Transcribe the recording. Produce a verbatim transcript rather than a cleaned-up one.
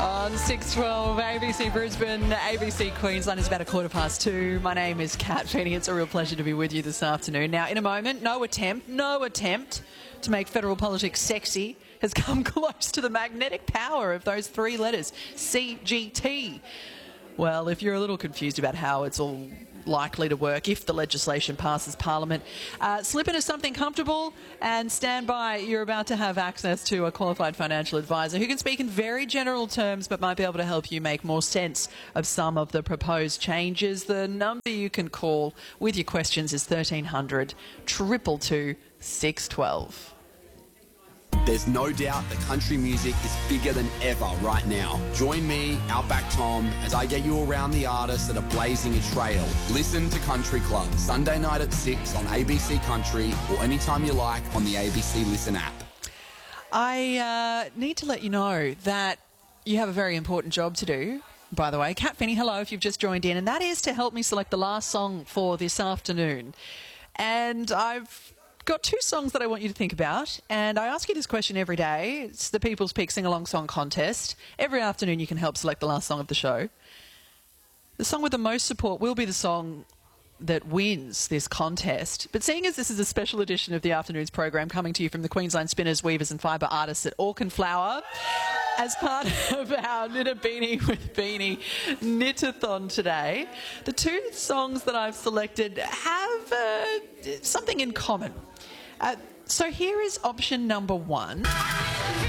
On six twelve, A B C Brisbane, A B C Queensland is about a quarter past two. My name is Kat Feeney. It's a real pleasure to be with you this afternoon. Now, in a moment, no attempt, no attempt to make federal politics sexy has come close to the magnetic power of those three letters, C G T. Well, if you're a little confused about how it's all likely to work if the legislation passes Parliament, uh, slip into something comfortable and stand by. You're about to have access to a qualified financial advisor who can speak in very general terms but might be able to help you make more sense of some of the proposed changes. The number you can call with your questions is thirteen hundred, two two two, six one two. There's no doubt that country music is bigger than ever right now. Join me, Outback Tom, as I get you around the artists that are blazing a trail. Listen to Country Club, Sunday night at six on A B C Country or anytime you like on the A B C Listen app. I uh, need to let you know that you have a very important job to do. By the way, Kat Feeney, hello, if you've just joined in, and that is to help me select the last song for this afternoon. And I've got two songs that I want you to think about, and I ask you this question every day. It's the People's Pick Sing-Along Song Contest. Every afternoon you can help select the last song of the show. The song with the most support will be the song that wins this contest. But seeing as this is a special edition of the afternoon's program coming to you from the Queensland Spinners, Weavers and Fibre Artists at Auchenflower, as part of our Knit a Beanie with Beanie Knit-a-thon today, the two songs that I've selected have uh, something in common. Uh, so here is option number one.